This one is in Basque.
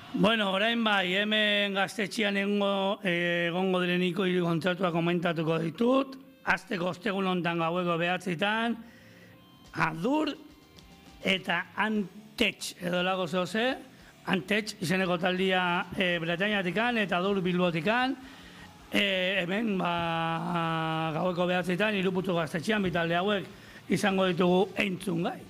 Bueno, orain bai, hemen gaztetxean egongo direniko hiru kontzertua komentatuko ditut. Azteko ostegun hontan gaueko 9:00 Adur eta Antech, edo lago zehose, Antech izeneko taldia Bretañatikan eta Adur Bilbotikan. Hemen gaueko 9:00 Iruputu gaztetxean, bitalde hauek izango ditugu entzungai.